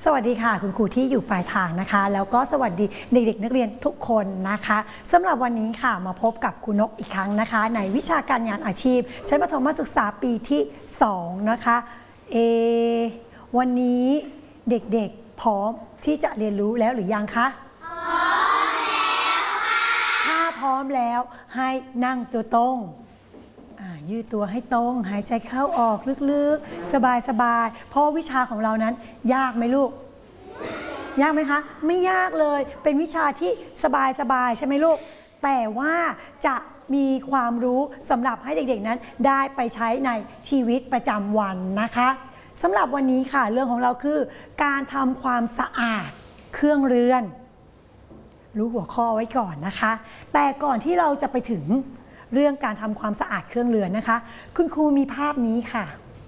สวัสดีค่ะคุณครูที่อยู่ปลายทางนะคะแล้วก็สวัสดีเด็กๆนักเรียนทุกคนนะคะสำหรับวันนี้ค่ะมาพบกับครูนกอีกครั้งนะคะในวิชาการงานอาชีพชั้นประถมศึกษาปีที่2นะคะวันนี้เด็กๆพร้อมที่จะเรียนรู้แล้วหรือยังคะพร้อมแล้วค่ะถ้าพร้อมแล้วให้นั่งตัวตรงยืดตัวให้ตรงหายใจเข้าออกลึกๆสบายๆเพราะวิชาของเรานั้นยากไหมลูกยากไหมคะไม่ยากเลยเป็นวิชาที่สบายๆใช่ไหมลูกแต่ว่าจะมีความรู้สำหรับให้เด็กๆนั้นได้ไปใช้ในชีวิตประจำวันนะคะสำหรับวันนี้ค่ะเรื่องของเราคือการทำความสะอาดเครื่องเรือนรู้หัวข้อไว้ก่อนนะคะแต่ก่อนที่เราจะไปถึงเรื่องการทำความสะอาดเครื่องเรือนนะคะคุณครูมีภาพนี้ค่ะ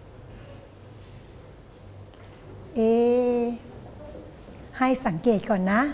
ให้สังเกตก่อนนะ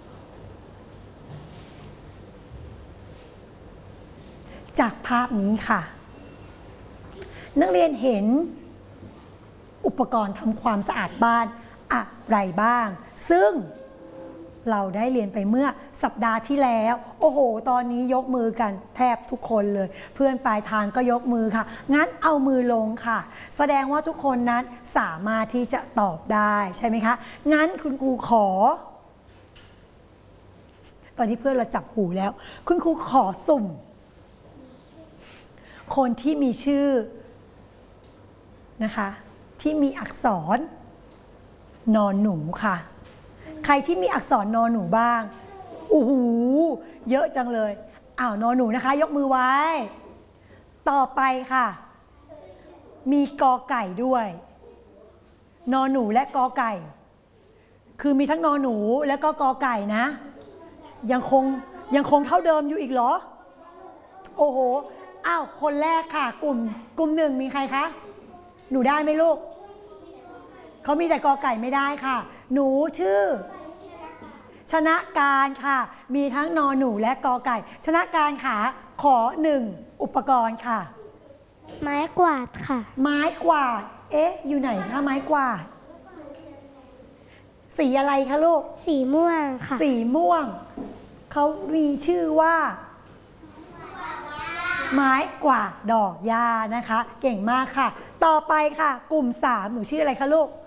จากภาพนี้ค่ะนักเรียนเห็นอุปกรณ์ทำความสะอาดบ้านอะไรบ้างซึ่งเราได้เรียนไปเมื่อสัปดาห์ที่แล้วโอ้โหตอนนี้ยกมือกันแทบทุกคนเลยเพื่อนปลายทางก็ยกมือค่ะงั้นเอามือลงค่ะแสดงว่าทุกคนนั้นสามารถที่จะตอบได้ใช่ไหมคะงั้นคุณครูขอตอนนี้เพื่อนเราจับหูแล้วคุณครูขอสุ่มคนที่มีชื่อนะคะที่มีอักษรนอนหนูค่ะใครที่มีอักษรนอนหนูบ้างโอ้โหเยอะจังเลยนอนหนูนะคะยกมือไว้ต่อไปค่ะมีกอไก่ด้วยนอนหนูและกอไก่คือมีทั้งนอนหนูและก็กอไก่นะยังคงเท่าเดิมอยู่อีกเหรอโอ้โหคนแรกค่ะกลุ่มหนึ่งมีใครคะหนูได้ไหมลูกเขามีแต่กอไก่ไม่ได้ค่ะหนูชื่อชนะการค่ะมีทั้งนอนหนูและกอไก่ชนะการค่ะขอ1อุปกรณ์ค่ะไม้กวาดค่ะไม้กวาดอยู่ไหนคะไม้กวาดสีอะไรคะลูกสีม่วงค่ะสีม่วงเขามีชื่อว่าไม้กวาดดอกหญ้านะคะเก่งมากค่ะต่อไปค่ะกลุ่ม3หนูชื่ออะไรคะลูก